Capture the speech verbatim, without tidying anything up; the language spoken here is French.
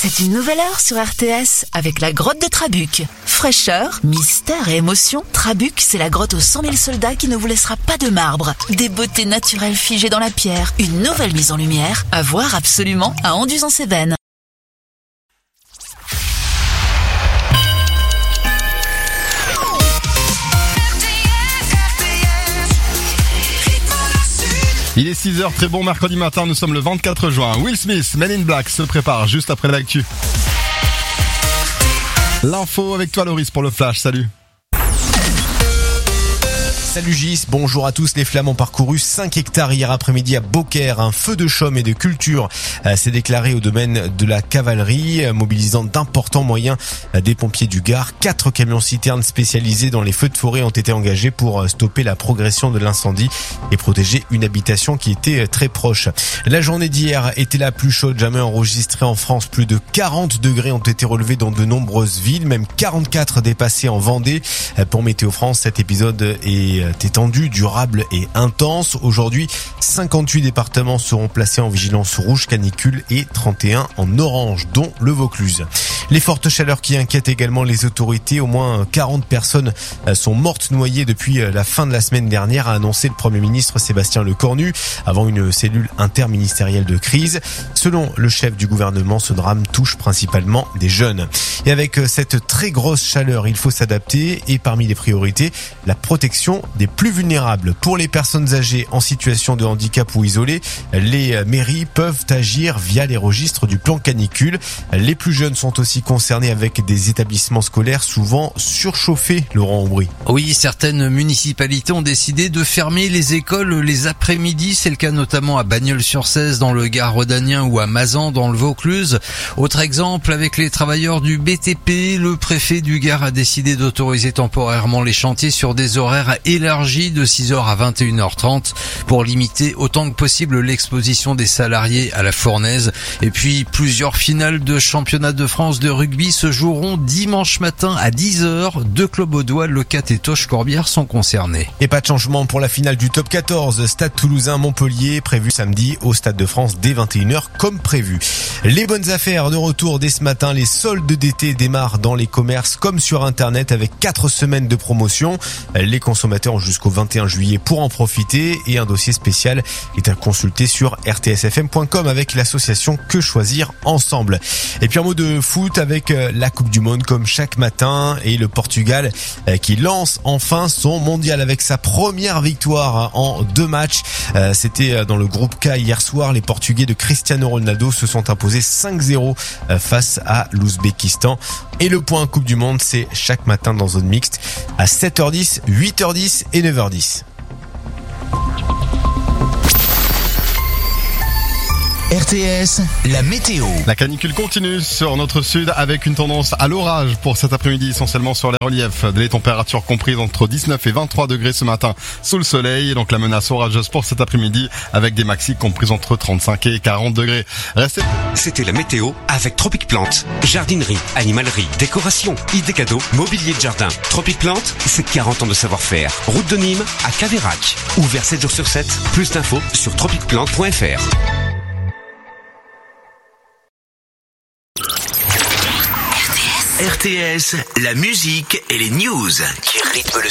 C'est une nouvelle heure sur R T S avec la grotte de Trabuc. Fraîcheur, mystère et émotion, Trabuc, c'est la grotte aux cent mille soldats qui ne vous laissera pas de marbre. Des beautés naturelles figées dans la pierre, une nouvelle mise en lumière, à voir absolument à Anduze-en-Cévennes. Il est six heures, très bon mercredi matin, nous sommes le vingt-quatre juin. Will Smith, Men in Black, se prépare juste après l'actu. L'info avec toi Loris pour le Flash, salut. Salut Gis, bonjour à tous. Les flammes ont parcouru cinq hectares hier après-midi à Beaucaire. Un feu de chaume et de culture euh, s'est déclaré au domaine de la cavalerie, euh, mobilisant d'importants moyens euh, des pompiers du Gard. Quatre camions citernes spécialisés dans les feux de forêt ont été engagés pour euh, stopper la progression de l'incendie et protéger une habitation qui était euh, très proche. La journée d'hier était la plus chaude jamais enregistrée en France. Plus de quarante degrés ont été relevés dans de nombreuses villes, même quarante-quatre dépassés en Vendée. Euh, pour Météo France, cet épisode est étendue, durable et intense. Aujourd'hui, cinquante-huit départements seront placés en vigilance rouge canicule et trente et un en orange, dont le Vaucluse. Les fortes chaleurs qui inquiètent également les autorités. Au moins quarante personnes sont mortes noyées depuis la fin de la semaine dernière, a annoncé le Premier ministre Sébastien Lecornu avant une cellule interministérielle de crise. Selon le chef du gouvernement, ce drame touche principalement des jeunes. Et avec cette très grosse chaleur, il faut s'adapter et parmi les priorités, la protection des plus vulnérables. Pour les personnes âgées en situation de handicap ou isolées, les mairies peuvent agir via les registres du plan canicule. Les plus jeunes sont aussi concernés avec des établissements scolaires souvent surchauffés, Laurent Aubry. Oui, certaines municipalités ont décidé de fermer les écoles les après-midi. C'est le cas notamment à Bagnols-sur-Cèze dans le Gard rhodanien ou à Mazan dans le Vaucluse. Autre exemple avec les travailleurs du B T P, le préfet du Gard a décidé d'autoriser temporairement les chantiers sur des horaires élargi de six heures à vingt et une heures trente pour limiter autant que possible l'exposition des salariés à la fournaise. Et puis plusieurs finales de championnat de France de rugby se joueront dimanche matin à dix heures. Deux clubs audois, Le Cat et Toch-Corbière sont concernés. Et pas de changement pour la finale du top quatorze. Stade Toulousain-Montpellier prévu samedi au Stade de France dès vingt et une heures comme prévu. Les bonnes affaires de retour dès ce matin. Les soldes d'été démarrent dans les commerces comme sur Internet avec quatre semaines de promotion. Les consommateurs ont jusqu'au vingt et un juillet pour en profiter et un dossier spécial est à consulter sur r t s f m point com avec l'association Que Choisir Ensemble. Et puis un mot de foot avec la Coupe du Monde comme chaque matin et le Portugal qui lance enfin son mondial avec sa première victoire en deux matchs. C'était dans le groupe K hier soir. Les Portugais de Cristiano Ronaldo se sont imposés cinq zéro face à l'Ouzbékistan. Et le point Coupe du Monde, c'est chaque matin dans zone mixte à sept heures dix, huit heures dix et neuf heures dix. R T S, la météo. La canicule continue sur notre sud avec une tendance à l'orage pour cet après-midi, essentiellement sur les reliefs. Les températures comprises entre dix-neuf et vingt-trois degrés ce matin sous le soleil. Donc la menace orageuse pour cet après-midi avec des maxis comprises entre trente-cinq et quarante degrés. Restez... C'était la météo avec Tropic Plante. Jardinerie, animalerie, décoration, idées cadeaux, mobilier de jardin. Tropic Plante, c'est quarante ans de savoir-faire. Route de Nîmes à Caveyrac. Ouvert sept jours sur sept. Plus d'infos sur tropic plante point f r. R T S, la musique et les news qui rythment le